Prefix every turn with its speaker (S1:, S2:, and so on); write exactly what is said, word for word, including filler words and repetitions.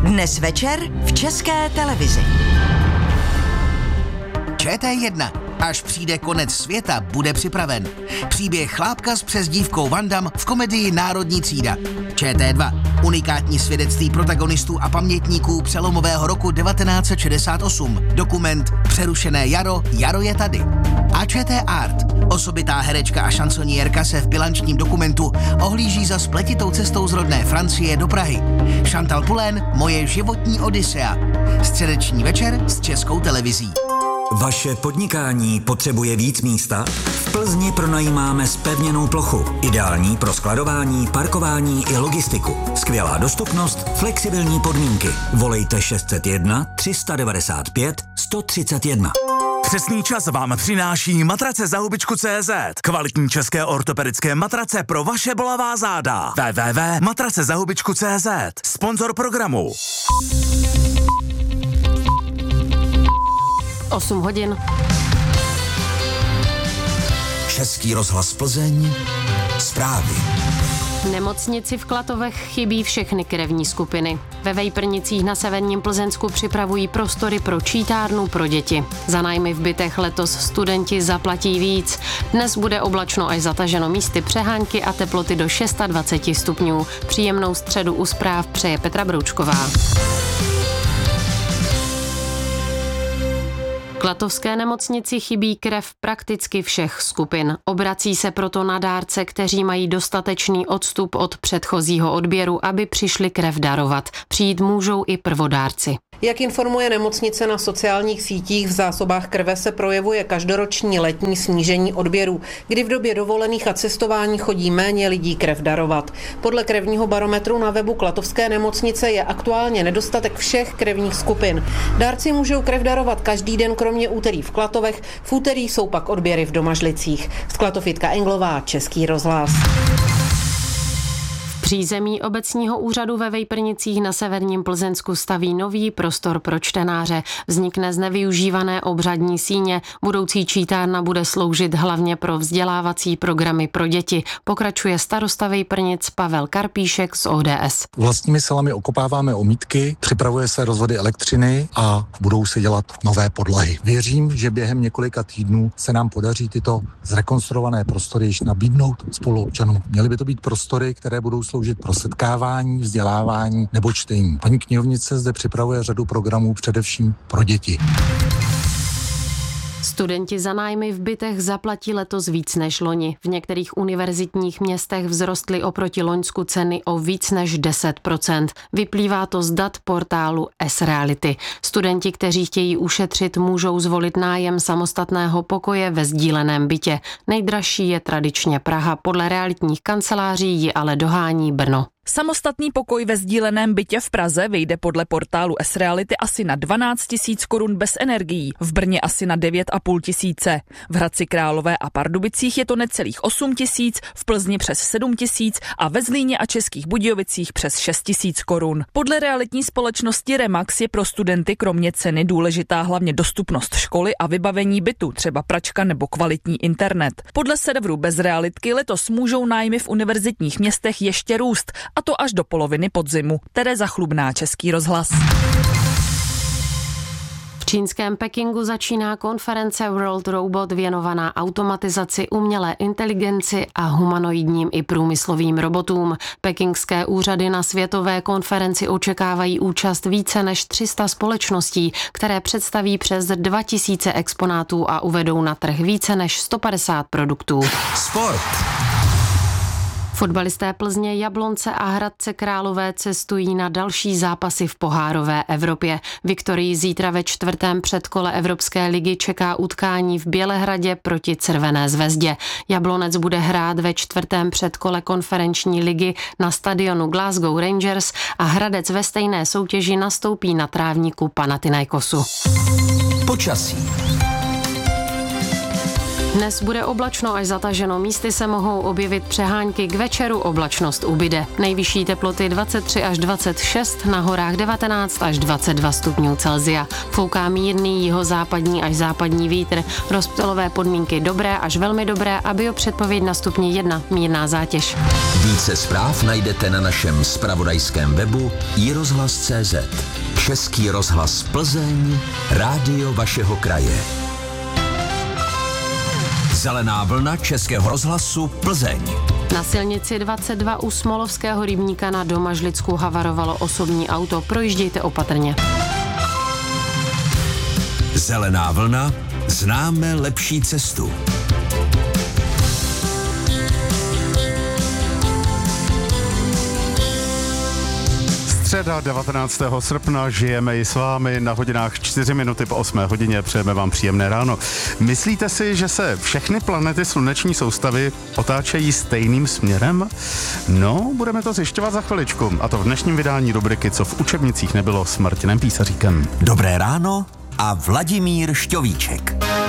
S1: Dnes večer v České televizi.
S2: Č T jedna. Až přijde konec světa, bude připraven. Příběh chlápka s přezdívkou Van Damme v komedii Národní třída. Č T dva. Unikátní svědectví protagonistů a pamětníků přelomového roku devatenáct set šedesát osm. Dokument Přerušené jaro, jaro je tady. A Č T Art. Osobitá herečka a šansoniérka se v bilančním dokumentu ohlíží za spletitou cestou z rodné Francie do Prahy. Chantal Poulain, Moje životní odysea. Středeční večer s Českou televizí.
S3: Vaše podnikání potřebuje víc místa? V Plzni pronajímáme zpevněnou plochu, ideální pro skladování, parkování i logistiku. Skvělá dostupnost, flexibilní podmínky. Volejte šest set jedna tři devadesát pět sto třicet jedna.
S4: Přesný čas vám přináší matrace za hubičku tečka cé zet. Kvalitní české ortopedické matrace pro vaše bolavá záda. w w w tečka matrace za hubičku tečka cé zet. Sponzor programu.
S5: osm hodin.
S2: Český rozhlas Plzeň. Zprávy.
S5: V nemocnici v Klatovech chybí všechny krevní skupiny. Ve Vejprnicích na severním Plzeňsku připravují prostory pro čítárnu pro děti. Za nájmy v bytech letos studenti zaplatí víc. Dnes bude oblačno až zataženo místy přehánky a teploty do dvacet šest stupňů. Příjemnou středu u zpráv přeje Petra Broučková. Klatovské nemocnici chybí krev prakticky všech skupin. Obrací se proto na dárce, kteří mají dostatečný odstup od předchozího odběru, aby přišli krev darovat. Přijít můžou i prvodárci.
S6: Jak informuje nemocnice na sociálních sítích, v zásobách krve se projevuje každoroční letní snížení odběrů, kdy v době dovolených a cestování chodí méně lidí krev darovat. Podle krevního barometru na webu Klatovské nemocnice je aktuálně nedostatek všech krevních skupin. Dárci můžou krev darovat každý den, kromě úterý v Klatovech, v úterý jsou pak odběry v Domažlicích. Z Klatov Jitka Englová, Český rozhlas.
S5: V přízemí obecního úřadu ve Vejprnicích na severním Plzeňsku staví nový prostor pro čtenáře. Vznikne z nevyužívané obřadní síně. Budoucí čítárna bude sloužit hlavně pro vzdělávací programy pro děti. Pokračuje starosta Vejprnic Pavel Karpíšek z O D S.
S7: Vlastními silami okopáváme omítky, připravuje se rozvody elektřiny a budou se dělat nové podlahy. Věřím, že během několika týdnů se nám podaří tyto zrekonstruované prostory již nabídnout spoluobčanům. Měly by to být prostory, které budou sloužit pro setkávání, vzdělávání nebo čtení. Paní knihovnice zde připravuje řadu programů především pro děti.
S5: Studenti za nájmy v bytech zaplatí letos víc než loni. V některých univerzitních městech vzrostly oproti loňsku ceny o víc než deset procent. Vyplývá to z dat portálu S-Reality. Studenti, kteří chtějí ušetřit, můžou zvolit nájem samostatného pokoje ve sdíleném bytě. Nejdražší je tradičně Praha, podle realitních kanceláří ji ale dohání Brno.
S8: Samostatný pokoj ve sdíleném bytě v Praze vyjde podle portálu S-Reality asi na dvanáct tisíc korun bez energií, v Brně asi na devět a půl tisíce. V Hradci Králové a Pardubicích je to necelých osm tisíc, v Plzni přes sedm tisíc a ve Zlíně a Českých Budějovicích přes šest tisíc korun. Podle realitní společnosti Remax je pro studenty kromě ceny důležitá hlavně dostupnost školy a vybavení bytu, třeba pračka nebo kvalitní internet. Podle serveru Bez realitky letos můžou nájmy v univerzitních městech ještě růst, a to až do poloviny podzimu. Tereza Chlubná, Český rozhlas.
S5: V čínském Pekingu začíná konference World Robot věnovaná automatizaci, umělé inteligenci a humanoidním i průmyslovým robotům. Pekingské úřady na světové konferenci očekávají účast více než tři sta společností, které představí přes dva tisíce exponátů a uvedou na trh více než sto padesát produktů.
S2: Sport.
S5: Fotbalisté Plzně, Jablonce a Hradce Králové cestují na další zápasy v pohárové Evropě. Viktorii zítra ve čtvrtém předkole Evropské ligy čeká utkání v Bělehradě proti Červené zvezdě. Jablonec bude hrát ve čtvrtém předkole konferenční ligy na stadionu Glasgow Rangers a Hradec ve stejné soutěži nastoupí na trávníku Panathinaikosu.
S2: Počasí.
S5: Dnes bude oblačno až zataženo, místy se mohou objevit přehánky, k večeru oblačnost ubyde. Nejvyšší teploty dvacet tři až dvacet šest, na horách devatenáct až dvacet dva stupňů Celsia. Fouká mírný jihozápadní až západní vítr, rozptylové podmínky dobré až velmi dobré a biopředpověď na stupni jedna, mírná zátěž.
S9: Více zpráv najdete na našem zpravodajském webu i rozhlas tečka cé zet. Český rozhlas Plzeň, rádio vašeho kraje. Zelená vlna Českého rozhlasu Plzeň.
S5: Na silnici dvacet dva u Smolovského rybníka na Domažlicku havarovalo osobní auto. Projíždějte opatrně.
S9: Zelená vlna, známe lepší cestu.
S10: Středa devatenáctého srpna, žijeme i s vámi na hodinách čtyři minuty po osmé hodině, přejeme vám příjemné ráno. Myslíte si, že se všechny planety sluneční soustavy otáčejí stejným směrem? No, budeme to zjišťovat za chviličku, a to v dnešním vydání rubriky Co v učebnicích nebylo s Martinem Písaříkem.
S9: Dobré ráno a Vladimír Šťovíček.